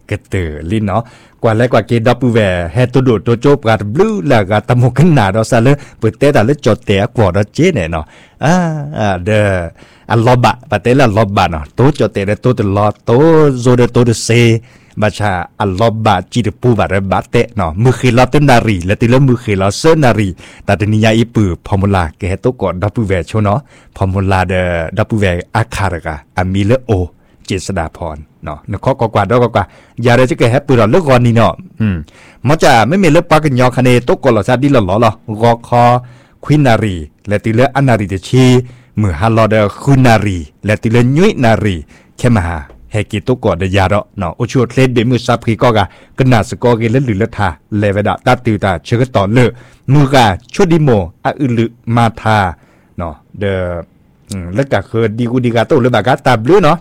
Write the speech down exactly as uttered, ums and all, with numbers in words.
กระเตอลินเนาะกว่าแล้วกว่าเกดับปูแวเฮตัวโดดตัวโจบกับบลูแล้วก็ตะมกขึ้นหน้าดอซะเลยเปิดเตะแต่ละจอดแต่กว่าดอเจเนี่ยเนาะอ่าอ่าเด้ออัลลอบะปะเตละลอบะเนาะโตจอดแต่โตตลอดโตโซเดโตเดเซบัชาอัลลอบะจิตปูบะระบะเตเนาะมือคือลอตนารีและติละมือคือลอเซนารีแต่ตนิยาอีปือพอมุลาเกตัวก่อนดับปูแวโชเนาะพอมุลาเดดับปูแวอาคารกะอามิเลโอเจษฎาพรเนาะนครกกว่าดอกกว่าอย่าได้จะเกิดแฮปปี้หรอกเลิกก่อนนี่เนาะอืมมันจะไม่มีเลิกปากันยอคันเอตกก่อนหรอซะดิหล่อหรอรอคอควินารีและติเลอนารีเดชีมือฮัลโลเดคุนารีและติเลยุยนารีแค่มาหาเฮกิตกก่อนเดียร์เนาะโอชัวเทรดเดมือซับคีก็กะกนาสกอเกลหรือละทาเลเวดาตาติวตาเชื่อต่อเลือมือกาชุดิโมอะอึลุมาทาเนาะเดออืมแล้วก็คือดีกูดีกาโตหรือบากาตาบลูเนาะ